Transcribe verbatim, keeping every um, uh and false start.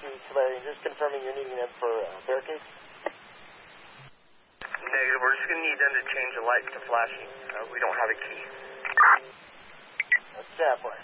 to Tulare. Just confirming you're needing them for uh, barricades? Negative. We're just going to need them to change the lights to flashing. Uh, we don't have a key. What's that, boy?